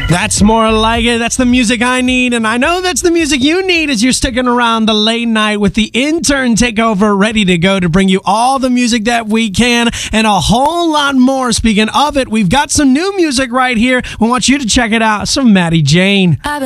That's more like it. That's the music I need, and I know that's the music you need as you're sticking around the late night with the intern takeover, ready to go to bring you all the music that we can and a whole lot more. Speaking of it, we've got some new music right here. We want you to check it out. Some Maddie Jane.